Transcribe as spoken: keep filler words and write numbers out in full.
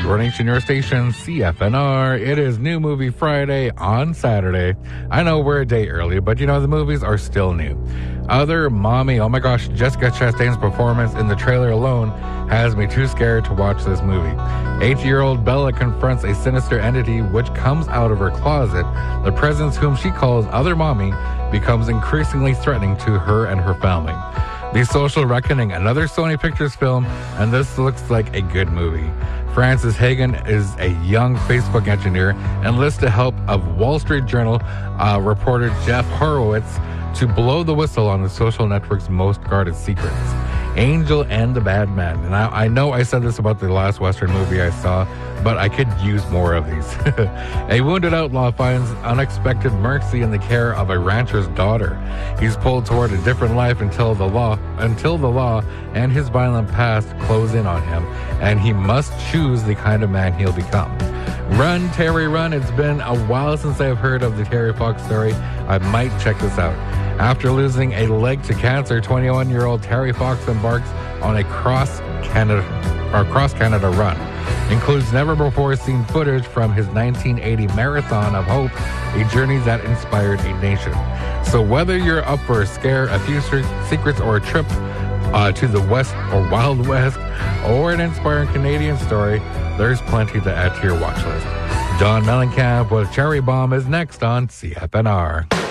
Your Nation, your station, C F N R. It is New Movie Friday on Saturday. I know we're a day early, but you know, the movies are still new. Other mommy, oh my gosh, Jessica Chastain's performance in the trailer alone has me too scared to watch this movie. Eight-year-old Bella confronts a sinister entity which comes out of her closet. The presence whom she calls Other Mommy becomes increasingly threatening to her and her family. The Social Reckoning, another Sony Pictures film, and this looks like a good movie. Frances Hagen is a young Facebook engineer and enlists the help of Wall Street Journal uh, reporter Jeff Horowitz to blow the whistle on the social network's most guarded secrets. Angel and the Bad Man. And I, I know I said this about the last Western movie I saw, but I could use more of these. A wounded outlaw finds unexpected mercy in the care of a rancher's daughter. He's pulled toward a different life until the law, until the law and his violent past close in on him, and he must choose the kind of man he'll become. Run, Terry, run. It's been a while since I've heard of the Terry Fox story. I might check this out. After losing a leg to cancer, twenty-one-year-old Terry Fox embarks on a cross Canada or cross Canada run. Includes never-before-seen footage from his nineteen eighty Marathon of Hope, a journey that inspired a nation. So whether you're up for a scare, a few secrets, or a trip uh, to the West or Wild West, or an inspiring Canadian story, there's plenty to add to your watch list. John Mellencamp with Cherry Bomb is next on C F N R.